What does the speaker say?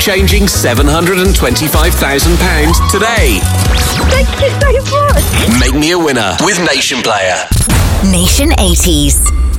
life-changing £725,000 today. Thank you so much. Make me a winner with Nation Player. Nation 80s.